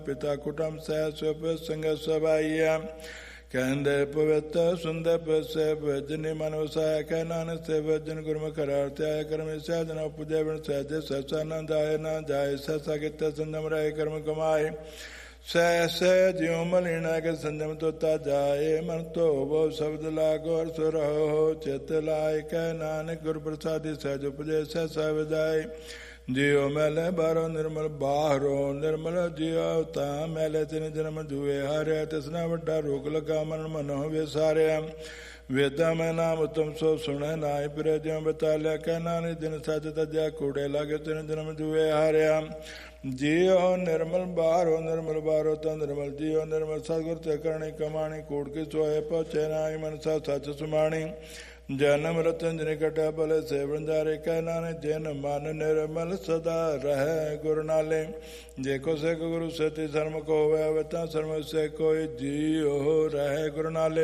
ਪਿਤਾ ਕੁਟੁੰਬ ਸਹਿ ਸੁਪ ਸੰਗ ਸਭਾਈਆ ਕਹਿੰਦੇ ਪਵਿੱਤ ਸੁੰਦਰ ਪਸੇ ਭਜਨੀ ਮਨ ਵਸਾਇਆ ਕਹਿ ਨਾਨਕ ਸੇ ਭਜਨ ਗੁਰਮੁਖ ਅਰਥ ਆਇਆ ਕਰਮ ਸਹਿਜ ਨ ਉਪਜੈ ਬਿਨ ਸਹਿਜੇ ਸਹਿਸਾ ਨ ਜਾਏ ਨ ਜਾਏ ਸਹਿਸਾ ਕਿਤੇ ਸੰਜਮ ਰਹੇ ਕਰਮ ਕਮਾਏ ਸਹਿ ਸਹਿ ਜਿਉ ਮਲਿਣਾ ਕੇ ਸੰਜਮ ਤੋਤਾ ਜਾਏ ਮਨ ਧੋਵੋ ਸ਼ਬਦ ਲਾਗੋ ਸੁਰ ਹੋ ਚਿਤ ਲਾਇ ਕਹਿ ਨਾਨਕ ਗੁਰ ਪ੍ਰਸਾਦਿ ਸਹਿਜ ਉਪਜੈ ਸਹਿਸਾ ਵਿਜਾਏ ਜਿਉ ਮੈਲੇ ਬਾਹਰੋਂ ਨਿਰਮਲ ਬਾਹਰੋਂ ਨਿਰਮਲ ਜਿਉ ਤਾਂ ਮੈਲੇ ਤਿਨ ਜਨਮ ਜੂਏ ਹਾਰਿਆ ਤਿਸਨਾ ਵੱਡਾ ਰੋਗ ਲਗਾ ਮਨ ਮਨੋ ਵਿਸਾਰਿਆ ਵੇਦਾਂ ਮੈਂ ਨਾਮ ਉਤਮ ਸੋ ਸੁਣੈ ਨਾਇ ਪਿਰੇ ਜਿਉ ਬਤਾਲਿਆ ਕਹਿ ਨਾਨਕ ਦਿਨ ਸੱਚ ਤਜਿਆ ਕੂੜੇ ਲਾਗੇ ਤਿਨ ਜਨਮ ਜੂਏ ਹਾਰਿਆ ਜਿਉ ਨਿਰਮਲ ਬਾਹਰੋਂ ਤਾਂ ਨਿਰਮਲ ਜਿਉ ਨਿਰਮਲ ਸਤਿਗੁਰ ਤੇ ਕਰਨੀ ਕਮਾਣੀ ਕੂੜ ਕੇ ਸੋਏ ਪਹੁੰਚੇ ਨਾਈ ਮਨਸਾ ਸੱਚ ਸੁਮਾਣੀ ਜਨਮ ਰਤਨ ਜਿਨ ਕਟਿਆ ਭਲੇ ਸੇਵਨ ਜਾਰੇ ਕਹਿ ਨਾਨਕ ਜਿਨ ਮਨ ਨਿਰਮਲ ਸਦਾ ਰਹਿ ਗੁਰ ਨਾਲੇ ਜੇ ਕੋ ਸਿੱਖ ਗੁਰੂ ਸਤੀ ਸਰਮੁਖ ਹੋਵੇ ਅਵਤਾ ਸਰਮ ਸੇ ਕੋਈ ਜੀਉ ਰਹਿ ਗੁਰ ਨਾਲੇ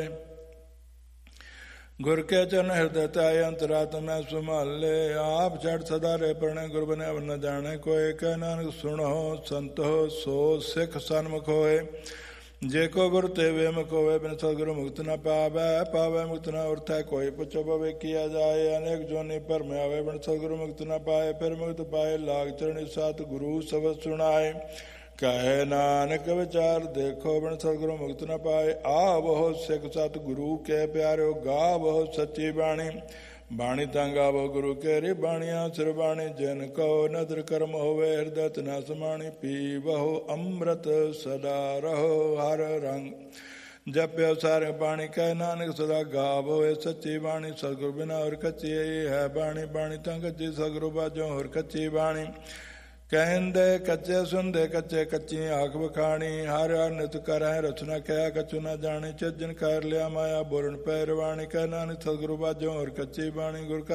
ਗੁਰ ਕੇ ਚਰਨ ਹਿਰਦੈ ਧਿਆਏ ਅੰਤਰਾਤਮਾ ਸੁਮਾਲੇ ਆਪ ਛੜ ਸਦਾ ਰੇ ਪਰਣੇ ਗੁਰ ਬਨਿ ਅਵਰ ਨ ਜਾਣੈ ਕੋਇ ਕਹਿ ਨਾਨਕ ਸੁਣੋ ਸੰਤੋ ਸੋ ਸਿੱਖ ਸਨਮੁਖ ਹੋਏ ਜੇ ਕੋ ਗੁਰ ਤੇ ਵੇਮੁਖ ਹੋਵੇ ਬਿਨ ਸਤਿਗੁਰੂ ਮੁਕਤ ਨ ਪਾਵੈ ਮੁਕਤ ਨ ਉਰਥੈ ਕੋਈ ਪੁੱਛੋ ਪਵੇ ਕੀਆ ਜਾਏ ਅਨੇਕ ਜੋਨੀ ਭਰਮ ਆਵੇ ਬਿਨ ਸਤਿਗੁਰੂ ਮੁਕਤ ਨ ਪਾਏ ਫਿਰ ਮੁਕਤ ਪਾਏ ਲਾਗ ਚਰਣੀ ਸਤ ਗੁਰੂ ਸ਼ਬਦ ਸੁਣਾਏ ਕਹੇ ਨਾਨਕ ਵਿਚਾਰ ਦੇਖੋ ਬਿਨ ਸਤਿਗੁਰੂ ਮੁਕਤ ਨ ਪਾਏ ਆ ਬਹੁ ਸਿੱਖ ਸਤ ਗੁਰੂ ਕੇ ਪਿਆਰਿਓ ਗਾ ਬਹੁ ਸੱਚੀ ਬਾਣੀ ਬਾਣੀ ਤਾਂ ਗਾਵੋ ਗੁਰੂ ਕੇਰੀ ਬਾਣੀਆਂ ਸਿਰ ਬਾਣੀ ਜਿਨ ਕੋ ਨਦਰ ਕਰਮ ਹੋਵੇ ਹਿਰਦੈ ਨ ਸਮਾਣੀ ਪੀਵਹੁ ਅੰਮ੍ਰਿਤ ਸਦਾ ਰਹੋ ਹਰ ਰੰਗ ਜਪਿਓ ਸਾਰੇ ਬਾਣੀ ਕਹਿ ਨਾਨਕ ਸਦਾ ਗਾਵੋ ਇਹ ਸੱਚੀ ਬਾਣੀ ਸਤਿਗੁਰ ਬਿਨਾ ਹੋਰ ਕੱਚੀ ਹੈ ਬਾਣੀ ਬਾਣੀ ਤਾਂ ਕੱਚੀ ਸਤਿਗੁਰੂ ਬਾਝੋਂ ਹੋਰ ਕੱਚੀ ਬਾਣੀ ਕਹਿੰਦੇ ਕੱਚੇ ਸੁਣਦੇ ਕੱਚੇ ਕੱਚੀ ਆਖ ਵਖਾਣੀ ਹਰ ਹਰ ਨਿਤ ਕਰੈ ਰਚਨਾ ਕਹਿਆ ਕਛੁ ਨਾ ਜਾਣੀ ਚੱਜਨ ਕਰ ਲਿਆ ਮਾਇਆ ਬੋਲਣ ਪੈ ਰਵਾਣੀ ਕਹਿ ਨਾਨਕ ਸਤਿਗੁਰੂ ਬਾਝੋਂ ਹੋਰ ਕੱਚੀ ਬਾਣੀ ਗੁਰ